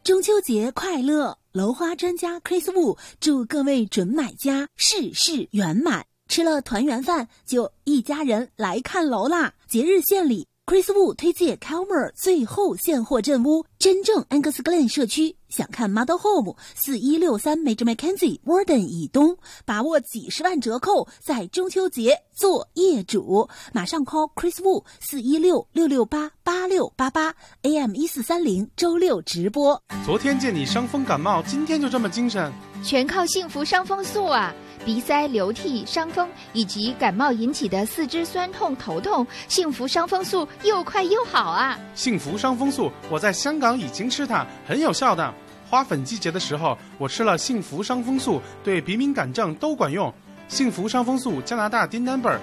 中秋节快乐！楼花专家 Chris Wu 祝各位准买家事事圆满。吃了团圆饭，就一家人来看楼啦！节日献礼 ，Chris Wu 推荐 Calmer 最后现货镇屋，真正 Angus Glen 社区。想看 Model Home 4163 Major Mackenzie Warden 以东，把握几十万折扣，在中秋节做业主。马上 call Chris Wu 416-668-8688 AM 1430周六直播。 昨天见你伤风感冒，今天就这么精神？ 全靠幸福伤风素啊！鼻塞、流涕、伤风以及感冒引起的四肢酸痛、头痛，幸福伤风素又快又好啊！ 幸福伤风素，我在香港已经吃它，很有效的。花粉季节的时候，我吃了幸福伤风素，对鼻敏感症都管用。幸福伤风素，加拿大 DIN number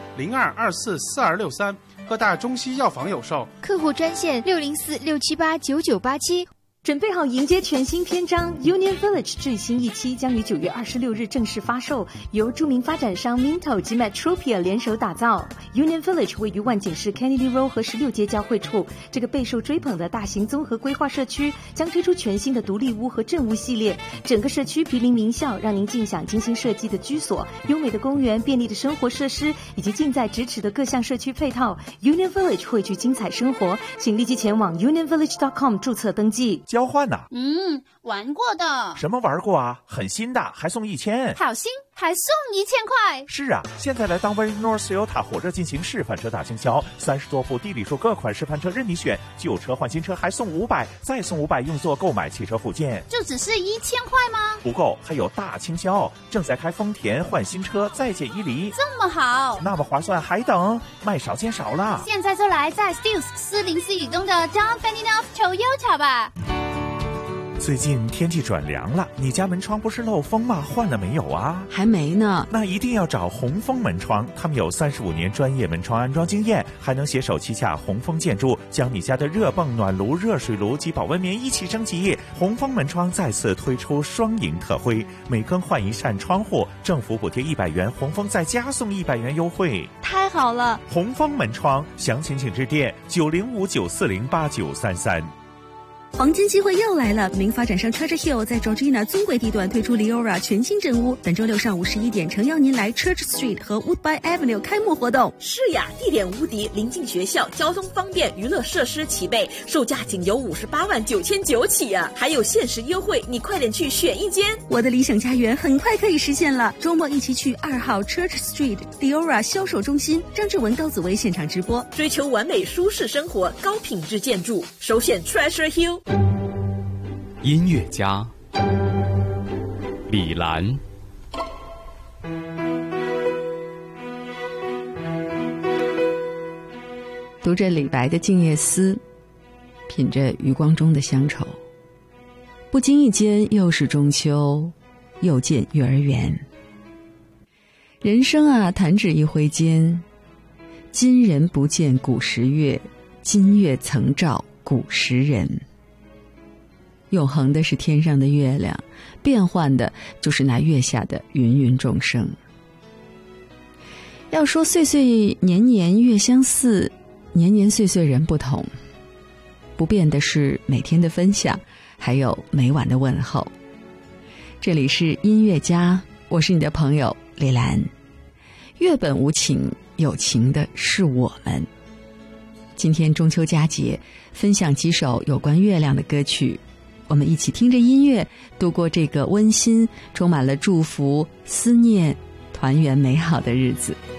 02244263，各大中西药房有售。 客户专线604-678-9987。 准备好迎接全新篇章 Union Village 最新一期将于9月26日正式发售，由著名发展商 Minto 及 Metropia 联手打造。Union Village 位于万景市 Kennedy Road 和16街交汇处，这个备受追捧的大型综合规划社区将推出全新的独立屋和镇屋系列，整个社区毗邻名校，让您尽享精心设计的居所、优美的公园、便利的生活设施以及近在咫尺的各项社区配套。Union Village 汇聚精彩生活，请立即前往 unionvillage.com 注册登记。 交换呢？ 玩过的。 什么玩过啊？很新的，还送1000。 好新，还送1000块。 是啊，现在来当 Very North Toyota 火热进行示范车大倾销，30多部地理数各款示范车任你选，旧车换新车还送500，再送500用作购买汽车附件。 就只是1000块吗？ 不够，还有大倾销，正在开丰田换新车再借1厘。 这么好， 那么划算，还等？卖少见少了。 现在就来在 Stills 404以东的 John Beninoff Toyota 吧。 最近天气转凉了，你家门窗不是漏风吗？换了没有啊？ 还没呢。 那一定要找红枫门窗，他们有35年专业门窗安装经验，还能携手旗下红枫建筑，将你家的热泵、暖炉、热水炉及保温棉一起升级。红枫门窗再次推出双赢特惠，每更换1扇窗户，政府补贴100元，红枫再加送100元优惠。 太好了！ 红枫门窗，详情请致电905-940-8933。 黄金机会又来了！名发展商 Church Hill 在 Georgina 尊贵地段推出 Leora 全新镇屋，本周六上午11点，诚邀您来 Church Street 和 Woodbine Avenue 开幕活动。 是呀，地点无敌，临近学校，交通方便，娱乐设施齐备，售价仅由58.999万起啊！还有限时优惠，你快点去选一间。 我的理想家园很快可以实现了，周末一起去2号 Church Street Leora 销售中心，张志文、高紫薇现场直播。 追求完美舒适生活，高品质建筑，首选 Treasure Hill。 音乐家李兰， 读着李白的《静夜思》，品着余光中的乡愁，不经意间又是中秋，又见月儿圆。人生啊，弹指一挥间，今人不见古时月，今月曾照古时人。永恒的是天上的月亮，变幻的就是那月下的芸芸众生。要说岁岁年年月相似，年年岁岁人不同，不变的是每天的分享，还有每晚的问候。这里是音乐家，我是你的朋友李兰。月本无情，有情的是我们。今天中秋佳节，分享几首有关月亮的歌曲，我们一起听着音乐度过这个温馨、充满了祝福、思念、团圆美好的日子。